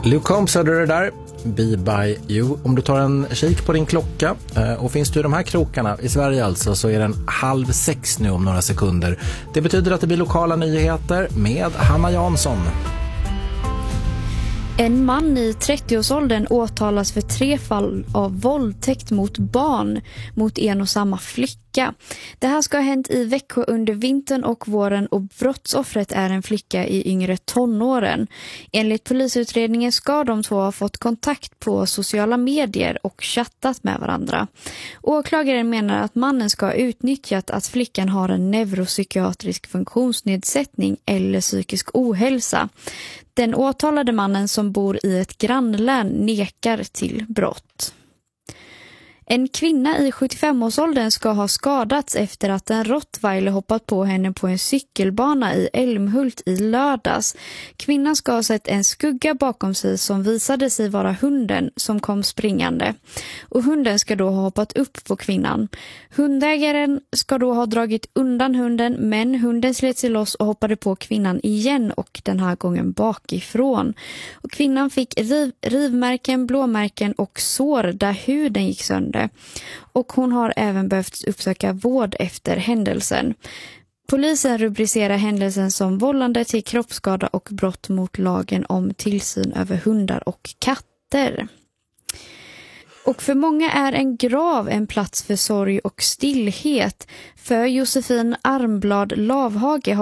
Luke Combs hörde det där, Be By You. Om du tar en kik på din klocka och finns du i de här krokarna i Sverige alltså, så är den 5:30 nu om några sekunder. Det betyder att det blir lokala nyheter med Hanna Jansson. En man i 30-årsåldern åtalas för 3 fall av våldtäkt mot barn mot en och samma flicka. Det här ska ha hänt i Växjö under vintern och våren och brottsoffret är en flicka i yngre tonåren. Enligt polisutredningen ska de två ha fått kontakt på sociala medier och chattat med varandra. Åklagaren menar att mannen ska ha utnyttjat att flickan har en neuropsykiatrisk funktionsnedsättning eller psykisk ohälsa. Den åtalade mannen som bor i ett grannlän nekar till brott. En kvinna i 75-årsåldern ska ha skadats efter att en rottweiler hoppat på henne på en cykelbana i Älmhult i lördags. Kvinnan ska ha sett en skugga bakom sig som visade sig vara hunden som kom springande. Och hunden ska då ha hoppat upp på kvinnan. Hundägaren ska då ha dragit undan hunden, men hunden slet sig loss och hoppade på kvinnan igen och den här gången bakifrån. Och kvinnan fick rivmärken, blåmärken och sår där huden gick sönder. Och hon har även behövt uppsöka vård efter händelsen. Polisen rubricerar händelsen som vållande till kroppsskada och brott mot lagen om tillsyn över hundar och katter. Och för många är en grav en plats för sorg och stillhet. För Josefin Armblad Lavhage